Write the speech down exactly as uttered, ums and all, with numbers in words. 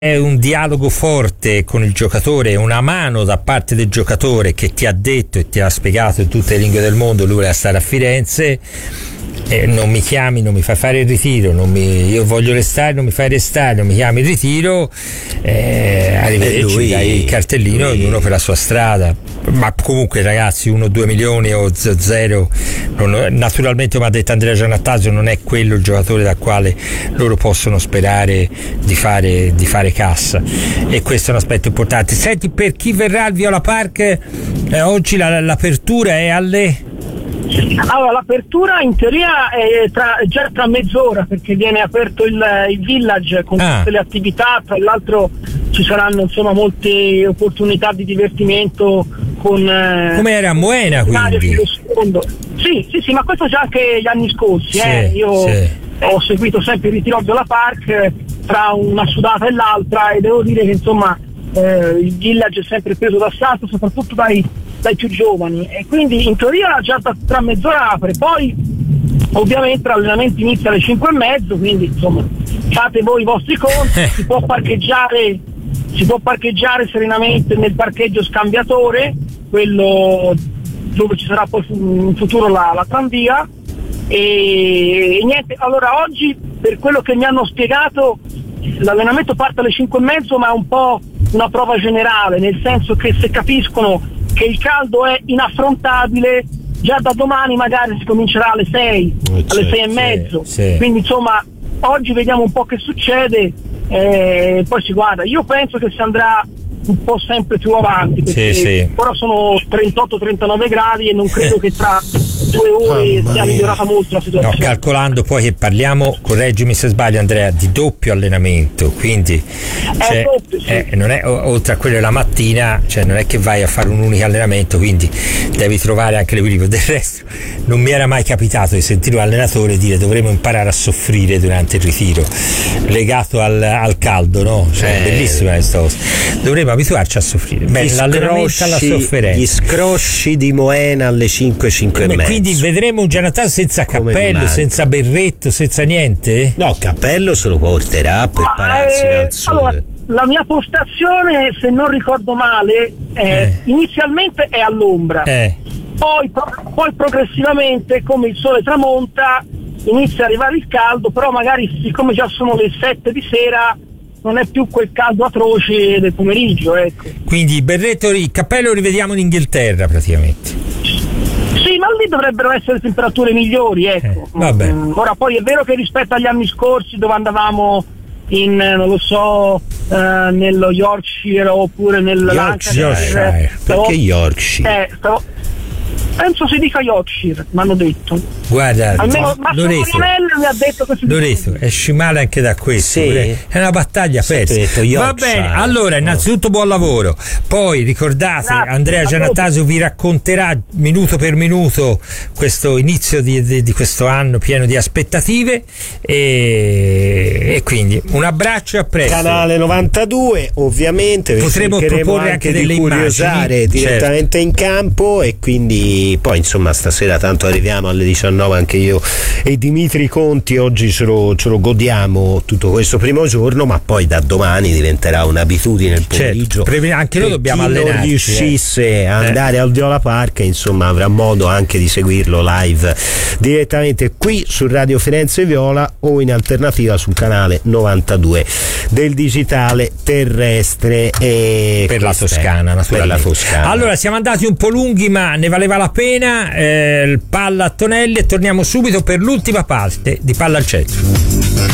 È un dialogo forte con il giocatore, una mano da parte del giocatore che ti ha detto e ti ha spiegato in tutte le lingue del mondo lui voleva stare a Firenze. Eh, non mi chiami, non mi fai fare il ritiro, non mi, io voglio restare, non mi fai restare, non mi chiami il ritiro, eh, arrivederci, lui, dai il cartellino, lui. Ognuno per la sua strada. Ma comunque ragazzi, uno o due milioni o zero, non, naturalmente come ha detto Andrea Giannattasio non è quello il giocatore dal quale loro possono sperare di fare, di fare cassa, e questo è un aspetto importante. Senti, per chi verrà al Viola Park, eh, oggi la, l'apertura è alle... Allora, l'apertura in teoria è tra, già tra mezz'ora, perché viene aperto il, il village con ah. tutte le attività, tra l'altro ci saranno insomma molte opportunità di divertimento con eh, come era a Moena, quindi sì sì sì ma questo già anche gli anni scorsi, sì, eh. io sì. ho seguito sempre il ritiro Viola Park eh, tra una sudata e l'altra, e devo dire che insomma eh, il village è sempre preso d'assalto, soprattutto dai dai più giovani, e quindi in teoria già tra mezz'ora apre. Poi ovviamente l'allenamento inizia alle cinque e mezzo, quindi insomma fate voi i vostri conti. si può parcheggiare si può parcheggiare serenamente nel parcheggio scambiatore, quello dove ci sarà poi in futuro la, la tranvia, e, e niente. Allora, oggi per quello che mi hanno spiegato l'allenamento parte alle cinque e mezzo, ma è un po' una prova generale, nel senso che se capiscono che il caldo è inaffrontabile, già da domani magari si comincerà alle sei, oh, alle sei e mezzo, sì, sì. Quindi insomma oggi vediamo un po' che succede, e poi si guarda. Io penso che si andrà un po' sempre più avanti, perché sì, sì. ora sono trentotto trentanove gradi e non credo che tra due ore sia migliorata molto la situazione. No, calcolando poi che parliamo, correggimi se sbaglio Andrea, di doppio allenamento, quindi cioè, doppio, sì. eh, non è, oltre a quello della mattina, cioè non è che vai a fare un unico allenamento, quindi devi trovare anche l'equilibrio. Del resto non mi era mai capitato di sentire un allenatore dire dovremo imparare a soffrire durante il ritiro legato al, al caldo, no? Cioè eh, bellissima questa cosa, dovremmo abituarci a soffrire. Beh, l'allenamento alla sofferenza, gli scrosci di Moena alle cinque, cinque e mezzo. Quindi vedremo un Giannattasio senza cappello, senza berretto, senza niente? No, cappello se lo porterà per ah, pararsi eh, dal sole. Allora, la mia postazione, se non ricordo male, eh, eh. inizialmente è all'ombra, eh. poi, pro- poi progressivamente, come il sole tramonta, inizia ad arrivare il caldo, però magari siccome già sono le sette di sera non è più quel caldo atroce del pomeriggio, ecco. Quindi il berretto, il cappello lo rivediamo in Inghilterra praticamente. Sì, ma lì dovrebbero essere temperature migliori, ecco. Eh, vabbè. Mm, ora poi è vero che rispetto agli anni scorsi, dove andavamo in, non lo so, eh, nello Yorkshire oppure nel Yorkshire, Lancashire, eh, perché Yorkshire? Eh, stavo, penso si dica Yorkshire, mi hanno detto. Guarda, almeno Massimo Loreto, mi ha detto che si Loreto esci male anche da questo, sì. È una battaglia persa. Detto, va bene, allora innanzitutto buon lavoro, poi ricordate Grazie. Andrea Giannattasio vi racconterà minuto per minuto questo inizio di, di, di questo anno pieno di aspettative, e, e quindi un abbraccio e a presto. Canale novantadue, ovviamente potremo proporre anche, anche delle di curiosare immagini direttamente, certo, in campo, e quindi poi insomma stasera tanto arriviamo alle diciannove anche io e Dimitri Conti, oggi ce lo, ce lo godiamo tutto questo primo giorno, ma poi da domani diventerà un'abitudine il pomeriggio, certo, anche noi dobbiamo allenarci. Chi non riuscisse eh. a andare eh. al Viola Park, insomma avrà modo anche di seguirlo live direttamente qui su Radio Firenze Viola o in alternativa sul canale novantadue del digitale terrestre, e per la Toscana, naturalmente. Per la Toscana. Allora siamo andati un po' lunghi, ma ne valeva la pena. eh, il palla a Tonelli, e torniamo subito per l'ultima parte di Palla al Centro.